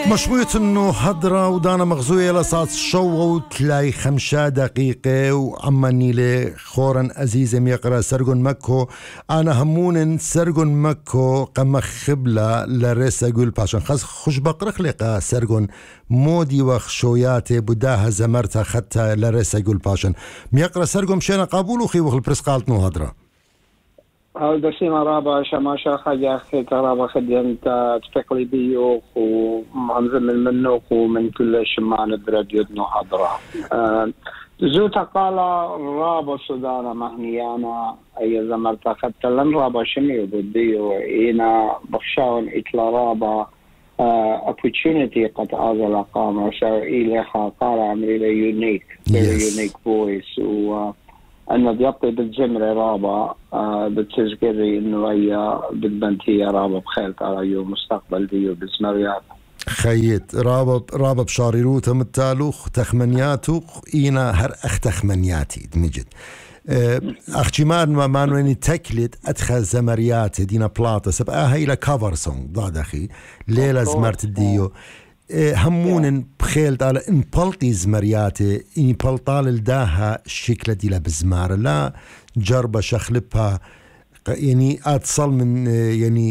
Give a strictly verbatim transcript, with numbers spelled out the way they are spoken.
مشروية انه حضرة ودانا مغزوية لصاص شو وتلاي خمسة دقيقة وعماني لي خورا أزيزة ميقرا سرقن مكو أنا همون سرقن مكو قم خبلة لرسا قول باشن خاص خوش بقرق لقا سرقن مودي وخشوياتي بداها زمرتا خطا لرسا قول باشن ميقرا سرقن مشينا قابولو خي وخل برس قالتنو هدرا هذا سيما رابع شماشا خجا خيك رابع خدينتا تقليدي ومنزل من منوق ومن كل شمان براديو ابن حضرة أه زوتا قال رابع سودانا مهنيانا أي زمرتا خدت لن رابع شميو بديو إينا بخشاون إتلا رابع uh, opportunity قد أعزل أقام شو إلي قال عمري لي unique very yes. unique voice و أنا بيبقي بالجمرة رابع آه بتسجري إنه هي بالبنتية رابع بخير على يوم مستقبل ديو بزمريات خيط رابع رابع بشاريروتا متالوخ تخمنياتو إينا هر أخ تخمنياتي دمجد أختمان ما مانويني تكلت أدخل زمرياتي دينا بلاطة سبقا هاي لكافر سونغ ضاد أخي ليلة زمرت ديو همون بخيلت على إن بلطي زمرياتي إني بلطال الداها الشكلة دي لبزمار لا جربة شخلبها يعني أتصل من يعني